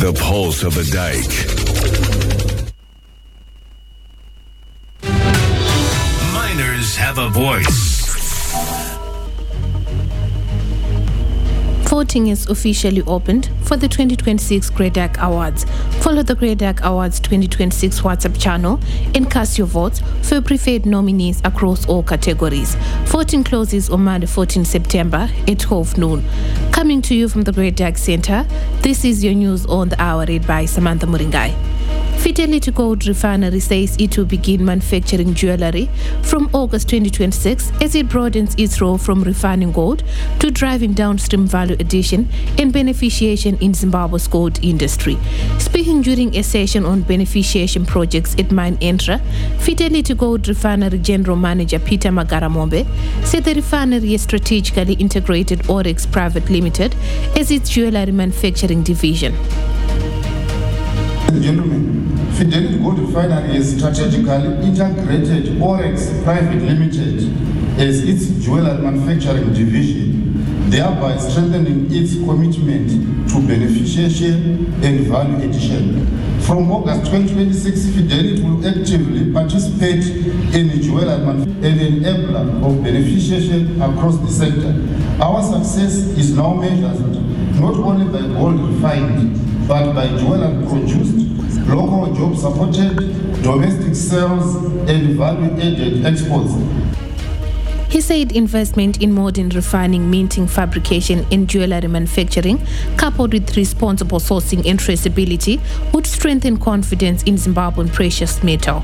The pulse of the dike. Miners have a voice. Voting is officially opened for the 2026 Great Dike Awards. Follow the Great Dike Awards 2026 WhatsApp channel and cast your votes for preferred nominees across all categories. Voting closes on Monday, 14 September at 12 noon. Coming to you from the Great Dike Center, this is your news on the hour read by Samantha Muringai. Fidelity Gold Refinery says it will begin manufacturing jewelry from August 2026 as it broadens its role from refining gold to driving downstream value addition and beneficiation in Zimbabwe's gold industry. Speaking during a session on beneficiation projects at Mine Entra, Fidelity Gold Refinery General Manager Peter Magaramombe said the refinery has strategically integrated Oryx Private Limited as its jewelry manufacturing division. Ladies and gentlemen, Fidelity Gold Refinery has strategically integrated Oryx Private Limited as its jewelry manufacturing division, thereby strengthening its commitment to beneficiation and value addition. From August 2026, Fidelity will actively participate in jewelry manufacturing and enabler of beneficiation across the sector. Our success is now measured not only by gold refined, but by jewelry produced, local jobs supported, domestic sales, and value-added exports. He said investment in modern refining, minting, fabrication, and jewelry manufacturing, coupled with responsible sourcing and traceability, would strengthen confidence in Zimbabwean precious metal.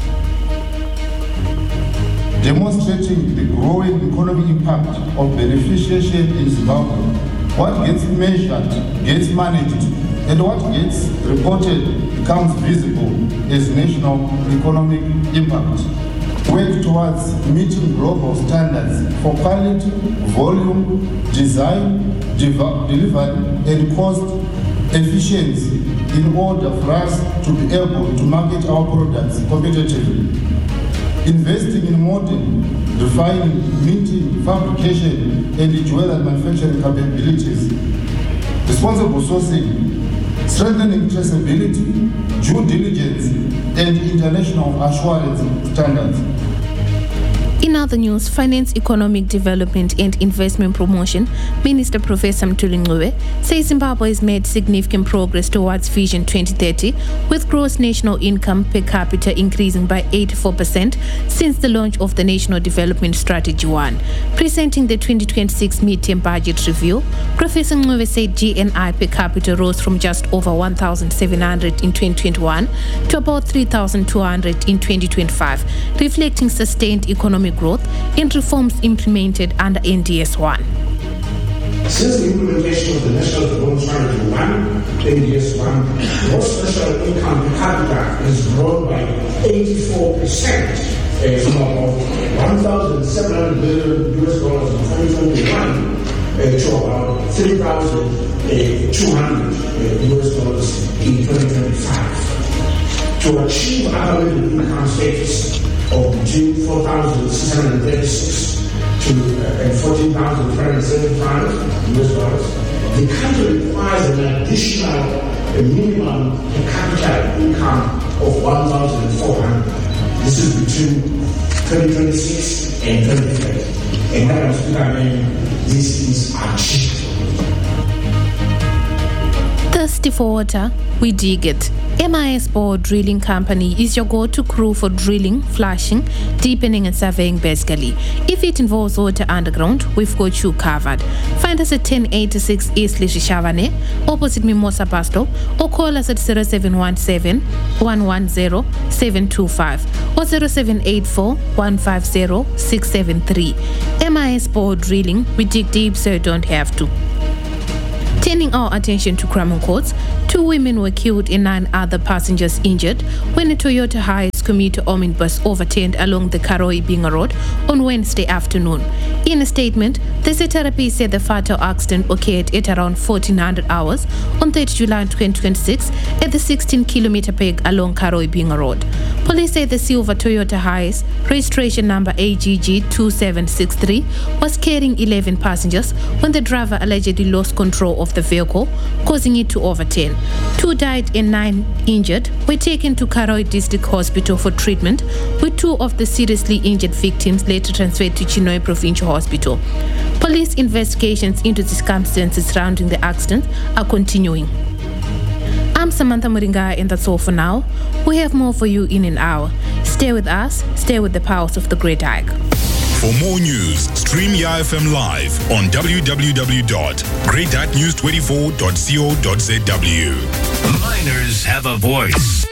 Demonstrating the growing economic impact of beneficiation in Zimbabwe, what gets measured gets managed, and what gets reported becomes visible as national economic impact. Work towards meeting global standards for quality, volume, design, delivery, and cost efficiency in order for us to be able to market our products competitively. Investing in modern refining, minting, fabrication, and jewelry manufacturing capabilities. Responsible sourcing, strengthening traceability, due diligence, and international assurance standards. In other news, Finance, Economic Development and Investment Promotion Minister Professor Mthuli Ncube says Zimbabwe has made significant progress towards Vision 2030, with gross national income per capita increasing by 84% since the launch of the National Development Strategy 1. Presenting the 2026 mid-term budget review, Professor Ncube said GNI per capita rose from just over 1,700 in 2021 to about 3,200 in 2025, reflecting sustained economic growth and reforms implemented under NDS-1. Since the implementation of the National Development Strategy 1, NDS-1, gross national income per capita has grown by 84%, from about $1,700 billion in 2021 to about $3,200 in 2025. To achieve our middle income status of between 4,636 to $14,375, the country requires an additional minimum per capita income of 1,400. This is between 2026 and 2030. And Madam Speaker, this is achievable. Thirsty for water? We dig it. MIS Bore Drilling Company is your go-to crew for drilling, flushing, deepening and surveying basically. If it involves water underground, we've got you covered. Find us at 1086 East Lishishavane, opposite Mimosa Bus Stop, or call us at 0717-110-725 or 0784-150-673. MIS Bore Drilling, we dig deep so you don't have to. Turning our attention to Crumon Courts, 2 women were killed and 9 other passengers injured when a Toyota Hiace commuter omnibus overturned along the Karoi-Binga Road on Wednesday afternoon. In a statement, the ZRP said the fatal accident occurred at around 1400 hours on 3rd July 2026 at the 16-kilometer peg along Karoi-Binga Road. Police say the silver Toyota Hiace, registration number AGG 2763, was carrying 11 passengers when the driver allegedly lost control of the vehicle, causing it to overturn. 2 died and 9 injured were taken to Karoi District Hospital for treatment, with 2 of the seriously injured victims later transferred to Chinhoyi Provincial Hospital. Police investigations into the circumstances surrounding the accident are continuing. I'm Samantha Muringa, and that's all for now. We have more for you in an hour. Stay with us, stay with the powers of the Great Dike. For more news, stream YFM live on www.greatdikenews24.co.zw. Miners have a voice.